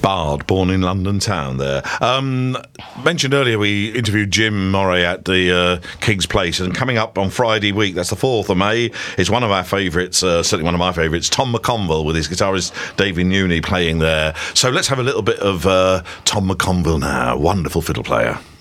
Bard, born in London town there. Mentioned earlier we interviewed Jim Moray at the King's Place, and coming up on Friday week, that's the 4th of May, is one of our favourites, certainly one of my favourites, Tom McConville, with his guitarist David Newny playing there. So let's have a little bit of Tom McConville now. Wonderful fiddle player.